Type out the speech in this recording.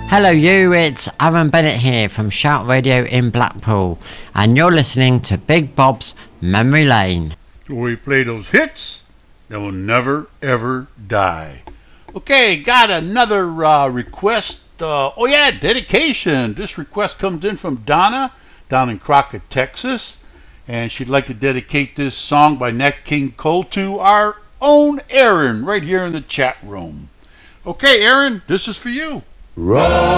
Hello you, it's Aaron Bennett here from Shout Radio in Blackpool, and you're listening to Big Bob's Memory Lane. We play those hits that will never ever die. Okay, got another request. Dedication. This request comes in from Donna down in Crockett, Texas, and she'd like to dedicate this song by Nat King Cole to our own Aaron right here in the chat room. Okay, Aaron, this is for you. Roll